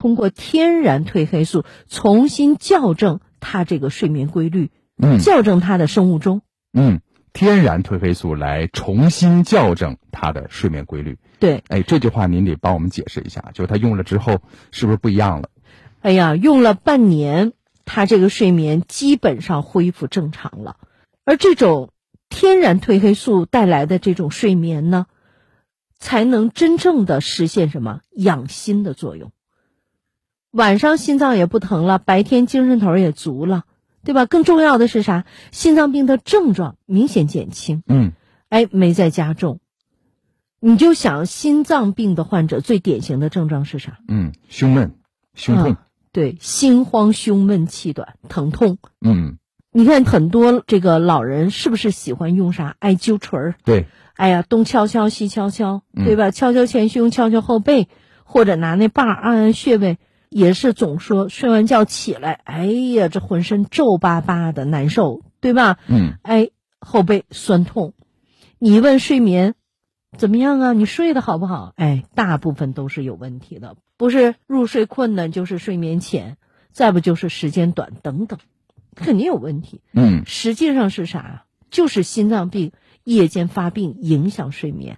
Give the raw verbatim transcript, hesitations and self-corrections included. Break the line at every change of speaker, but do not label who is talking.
通过天然褪黑素重新校正他这个睡眠规律，
嗯，
校正他的生物钟。
嗯，天然褪黑素来重新校正他的睡眠规律。
对，
哎，这句话您得帮我们解释一下，就是他用了之后是不是不一样了？
哎呀，用了半年，他这个睡眠基本上恢复正常了。而这种天然褪黑素带来的这种睡眠呢，才能真正的实现什么养心的作用。晚上心脏也不疼了，白天精神头也足了，对吧？更重要的是啥？心脏病的症状明显减轻，
嗯，
哎，没再加重。你就想心脏病的患者最典型的症状是啥？
嗯，胸闷、胸痛、
啊，对，心慌、胸闷、气短、疼痛。
嗯，
你看很多这个老人是不是喜欢用啥艾灸锤儿？
对，
哎呀，东敲敲西敲敲，
嗯
对吧？敲敲前胸，敲敲后背，或者拿那把按按穴位，也是总说睡完觉起来，哎呀，这浑身皱巴巴的难受，对吧？
嗯，
哎，后背酸痛。你一问睡眠怎么样啊？你睡得好不好？哎，大部分都是有问题的，不是入睡困难，就是睡眠浅，再不就是时间短等等，肯定有问题。
嗯，
实际上是啥？就是心脏病夜间发病影响睡眠。